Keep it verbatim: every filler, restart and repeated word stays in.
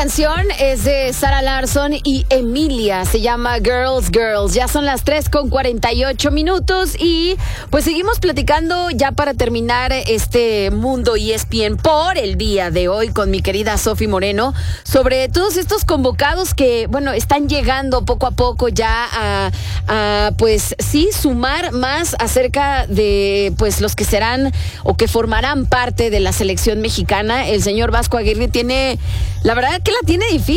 canción es de Sara Larsson y Emilia, se llama Girls, Girls. Ya son las tres con cuarenta y ocho minutos y pues seguimos platicando ya para terminar este Mundo E S P N por el día de hoy con mi querida Sofi Moreno sobre todos estos convocados que, bueno, están llegando poco a poco ya a, a pues sí, sumar más acerca de pues los que serán o que formarán parte de la selección mexicana. El señor Vasco Aguirre tiene, la verdad que la tiene difícil.